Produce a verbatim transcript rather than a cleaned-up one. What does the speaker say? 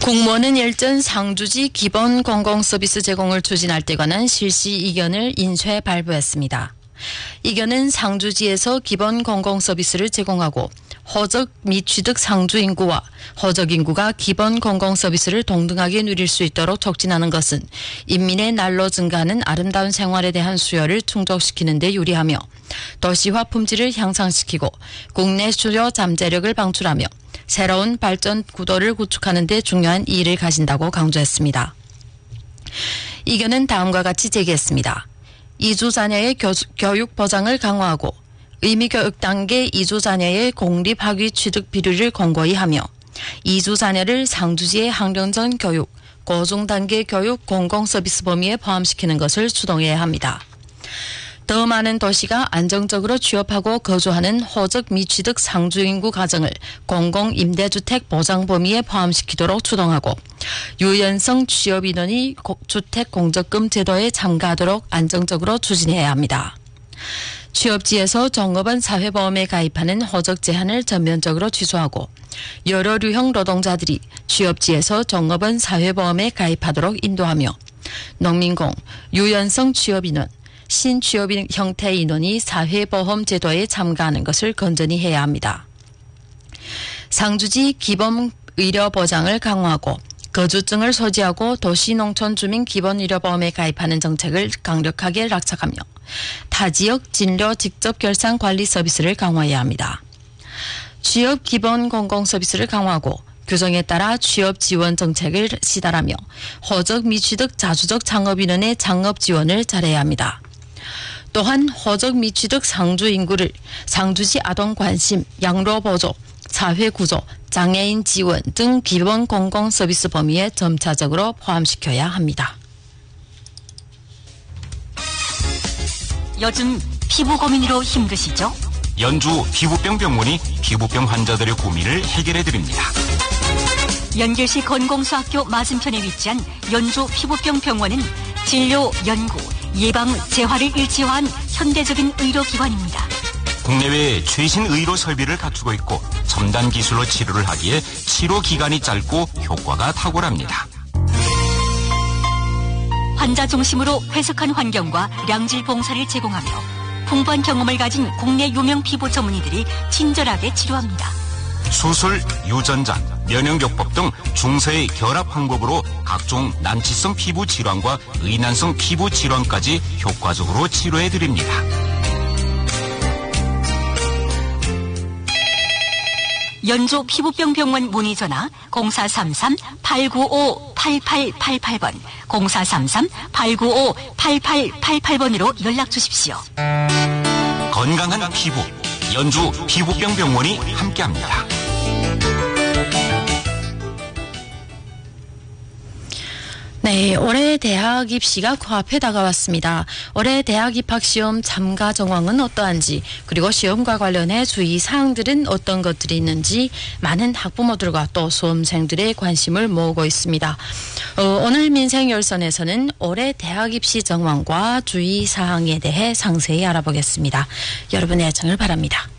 공무원은 일전 상주지 기본 공공서비스 제공을 추진할 때 관한 실시 이견을 인쇄 발부했습니다. 이견은 상주지에서 기본 공공서비스를 제공하고 허적 및 취득 상주 인구와 허적 인구가 기본 공공서비스를 동등하게 누릴 수 있도록 촉진하는 것은 인민의 날로 증가하는 아름다운 생활에 대한 수요를 충족시키는 데 유리하며 도시화 품질을 향상시키고 국내 수요 잠재력을 방출하며 새로운 발전 구도를 구축하는 데 중요한 이의를 가진다고 강조했습니다. 이견은 다음과 같이 제기했습니다. 이주 자녀의 교, 교육 보장을 강화하고 의미교육 단계 이주 자녀의 공립학위 취득 비율을 공고히 하며 이주 자녀를 상주지의 학령전 교육, 고중 단계 교육 공공서비스 범위에 포함시키는 것을 주동해야 합니다. 더 많은 도시가 안정적으로 취업하고 거주하는 호적 미취득 상주인구 가정을 공공임대주택 보장 범위에 포함시키도록 추동하고 유연성 취업인원이 주택공적금 제도에 참가하도록 안정적으로 추진해야 합니다. 취업지에서 종업원 사회보험에 가입하는 호적 제한을 전면적으로 취소하고 여러 류형 노동자들이 취업지에서 종업원 사회보험에 가입하도록 인도하며 농민공, 유연성 취업인원, 신취업인 형태 인원이 사회보험 제도에 참가하는 것을 건전히 해야 합니다. 상주지 기본 의료 보장을 강화하고 거주증을 소지하고 도시농촌 주민 기본 의료보험에 가입하는 정책을 강력하게 낙착하며 타지역 진료 직접 결산 관리 서비스를 강화해야 합니다. 취업 기본 공공서비스를 강화하고 규정에 따라 취업 지원 정책을 시달하며 호적 미취득 자주적 창업인원의 창업 지원을 잘해야 합니다. 또한 호적 미취득 상주 인구를 상주지 아동 관심, 양로 보조, 사회 구조, 장애인 지원 등 기본 공공 서비스 범위에 점차적으로 포함시켜야 합니다. 요즘 피부 고민으로 힘드시죠? 연주 피부병 병원이 피부병 환자들의 고민을 해결해 드립니다. 연결시 건공수학교 맞은편에 위치한 연주 피부병 병원은 진료, 연구, 예방, 재활을 일치화한 현대적인 의료기관입니다. 국내외 최신 의료 설비를 갖추고 있고 첨단 기술로 치료를 하기에 치료 기간이 짧고 효과가 탁월합니다. 환자 중심으로 회석한 환경과 량질 봉사를 제공하며 풍부한 경험을 가진 국내 유명 피부 전문의들이 친절하게 치료합니다. 수술, 유전자, 면역요법 등 중서의 결합 방법으로 각종 난치성 피부 질환과 의난성 피부 질환까지 효과적으로 치료해 드립니다. 연주 피부병 병원 문의 전화 공사삼삼 팔구오 팔팔팔팔 번 공사삼삼 팔구오 팔팔팔팔 번으로 연락 주십시오. 건강한 피부, 연주 피부병 병원이 함께합니다. 네, 올해 대학 입시가 코앞에 다가왔습니다. 올해 대학 입학시험 참가 정황은 어떠한지, 그리고 시험과 관련해 주의 사항들은 어떤 것들이 있는지 많은 학부모들과 또 수험생들의 관심을 모으고 있습니다. 어, 오늘 민생열선에서는 올해 대학 입시 정황과 주의 사항에 대해 상세히 알아보겠습니다. 여러분의 애청을 바랍니다.